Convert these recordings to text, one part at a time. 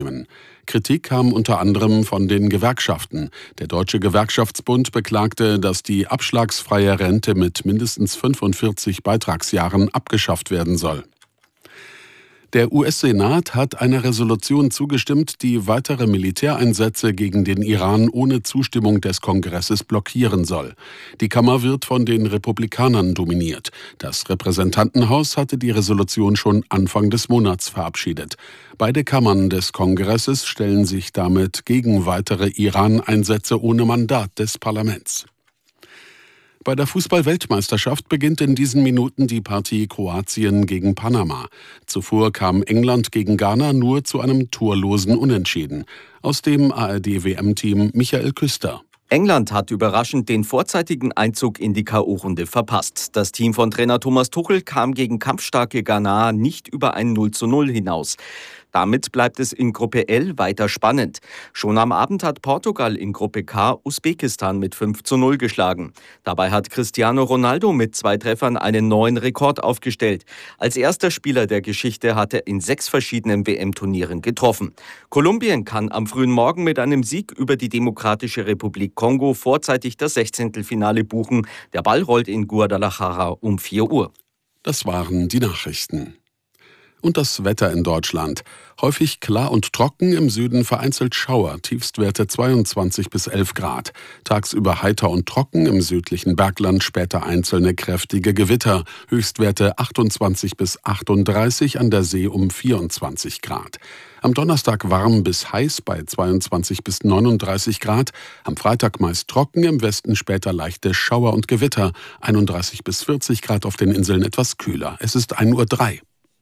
Kritik kam unter anderem von den Gewerkschaften. Der Deutsche Gewerkschaftsbund beklagte, dass die abschlagsfreie Rente mit mindestens 45 Beitragsjahren abgeschafft werden soll. Der US-Senat hat einer Resolution zugestimmt, die weitere Militäreinsätze gegen den Iran ohne Zustimmung des Kongresses blockieren soll. Die Kammer wird von den Republikanern dominiert. Das Repräsentantenhaus hatte die Resolution schon Anfang des Monats verabschiedet. Beide Kammern des Kongresses stellen sich damit gegen weitere Iran-Einsätze ohne Mandat des Parlaments. Bei der Fußball-Weltmeisterschaft beginnt in diesen Minuten die Partie Kroatien gegen Panama. Zuvor kam England gegen Ghana nur zu einem torlosen Unentschieden. Aus dem ARD-WM-Team Michael Küster. England hat überraschend den vorzeitigen Einzug in die K.O.-Runde verpasst. Das Team von Trainer Thomas Tuchel kam gegen kampfstarke Ghana nicht über ein 0:0 hinaus. Damit bleibt es in Gruppe L weiter spannend. Schon am Abend hat Portugal in Gruppe K Usbekistan mit 5:0 geschlagen. Dabei hat Cristiano Ronaldo mit 2 Treffern einen neuen Rekord aufgestellt. Als erster Spieler der Geschichte hat er in 6 verschiedenen WM-Turnieren getroffen. Kolumbien kann am frühen Morgen mit einem Sieg über die Demokratische Republik Kongo vorzeitig das 16. Finale buchen. Der Ball rollt in Guadalajara um 4 Uhr. Das waren die Nachrichten. Und das Wetter in Deutschland. Häufig klar und trocken, im Süden vereinzelt Schauer, Tiefstwerte 22 bis 11 Grad. Tagsüber heiter und trocken, im südlichen Bergland später einzelne kräftige Gewitter. Höchstwerte 28 bis 38, an der See um 24 Grad. Am Donnerstag warm bis heiß bei 22 bis 39 Grad. Am Freitag meist trocken, im Westen später leichte Schauer und Gewitter. 31 bis 40 Grad, auf den Inseln etwas kühler. Es ist 1:03 Uhr.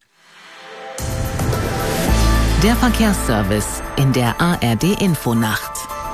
Der Verkehrsservice in der ARD-Infonacht.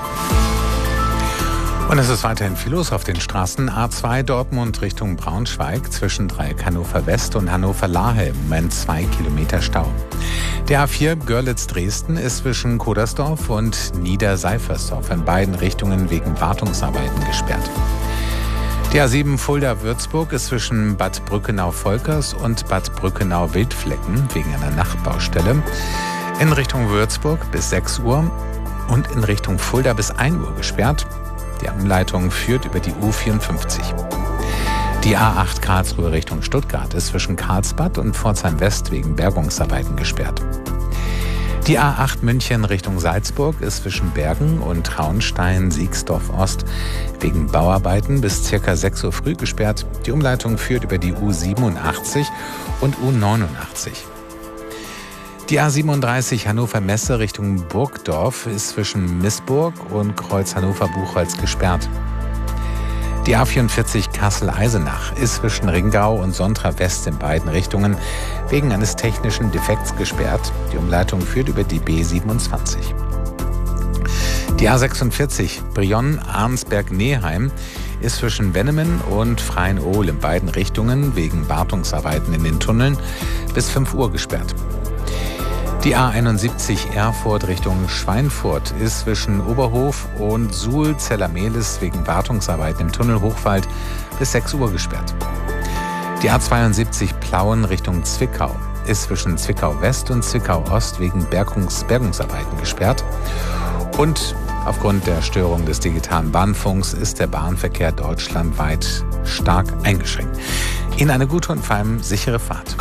Und es ist weiterhin viel los auf den Straßen. A2 Dortmund Richtung Braunschweig zwischen Dreieck Hannover West und Hannover Lahe. Im Moment 2 Kilometer Stau. Der A4 Görlitz-Dresden ist zwischen Kodersdorf und Niederseifersdorf in beiden Richtungen wegen Wartungsarbeiten gesperrt. Die A7 Fulda-Würzburg ist zwischen Bad Brückenau-Volkers und Bad Brückenau-Wildflecken wegen einer Nachtbaustelle. In Richtung Würzburg bis 6 Uhr und in Richtung Fulda bis 1 Uhr gesperrt. Die Umleitung führt über die U54. Die A8 Karlsruhe Richtung Stuttgart ist zwischen Karlsbad und Pforzheim West wegen Bergungsarbeiten gesperrt. Die A8 München Richtung Salzburg ist zwischen Bergen und Traunstein-Siegsdorf Ost wegen Bauarbeiten bis ca. 6 Uhr früh gesperrt. Die Umleitung führt über die U87 und U89. Die A37 Hannover-Messe Richtung Burgdorf ist zwischen Missburg und Kreuz Hannover-Buchholz gesperrt. Die A44 Kassel-Eisenach ist zwischen Ringau und Sontra West in beiden Richtungen wegen eines technischen Defekts gesperrt. Die Umleitung führt über die B27. Die A46 Brionn-Arnsberg-Neheim ist zwischen Wennemen und Freien-Ohl in beiden Richtungen wegen Wartungsarbeiten in den Tunneln bis 5 Uhr gesperrt. Die A71 Erfurt Richtung Schweinfurt ist zwischen Oberhof und Suhl-Zellermehlis wegen Wartungsarbeiten im Tunnel Hochwald bis 6 Uhr gesperrt. Die A72 Plauen Richtung Zwickau ist zwischen Zwickau West und Zwickau Ost wegen Bergungsarbeiten gesperrt. Und aufgrund der Störung des digitalen Bahnfunks ist der Bahnverkehr deutschlandweit stark eingeschränkt. Ihnen eine gute und vor allem sichere Fahrt.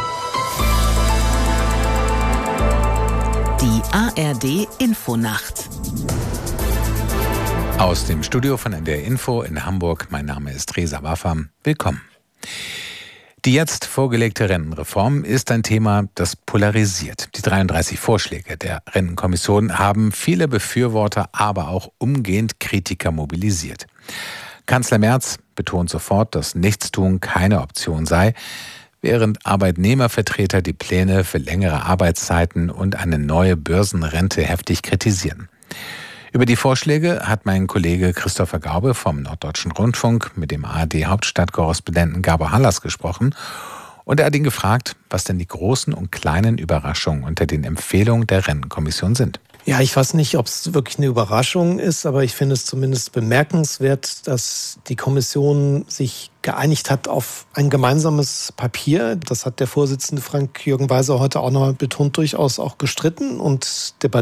Die ARD-Infonacht. Aus dem Studio von NDR Info in Hamburg. Mein Name ist Reza Waffa. Willkommen. Die jetzt vorgelegte Rentenreform ist ein Thema, das polarisiert. Die 33 Vorschläge der Rentenkommission haben viele Befürworter, aber auch umgehend Kritiker mobilisiert. Kanzler Merz betont sofort, dass Nichtstun keine Option sei, während Arbeitnehmervertreter die Pläne für längere Arbeitszeiten und eine neue Börsenrente heftig kritisieren. Über die Vorschläge hat mein Kollege Christopher Gaube vom Norddeutschen Rundfunk mit dem ARD-Hauptstadtkorrespondenten Gabor Hallas gesprochen. Und er hat ihn gefragt, was denn die großen und kleinen Überraschungen unter den Empfehlungen der Rentenkommission sind. Ja, ich weiß nicht, ob es wirklich eine Überraschung ist, aber ich finde es zumindest bemerkenswert, dass die Kommission sich geeinigt hat auf ein gemeinsames Papier. Das hat der Vorsitzende Frank-Jürgen Weiser heute auch nochmal betont, durchaus auch gestritten und debattiert.